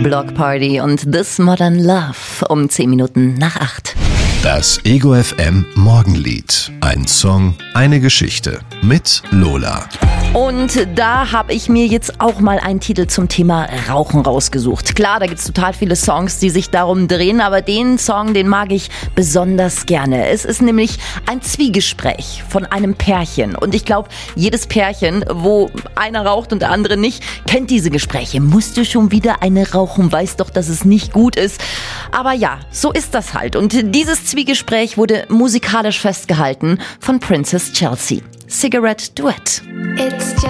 Block Party und This Modern Love um 10 Minuten nach 8. Das Ego FM Morgenlied. Ein Song, eine Geschichte mit Lola. Und da habe ich mir jetzt auch mal einen Titel zum Thema Rauchen rausgesucht. Klar, da gibt es total viele Songs, die sich darum drehen, aber den Song, den mag ich besonders gerne. Es ist nämlich ein Zwiegespräch von einem Pärchen. Und ich glaube, jedes Pärchen, wo einer raucht und der andere nicht, kennt diese Gespräche. Musst du schon wieder eine rauchen? Weißt doch, dass es nicht gut ist. Aber ja, so ist das halt. Und dieses Zwiegespräch wurde musikalisch festgehalten von Princess Chelsea. Cigarette Duet.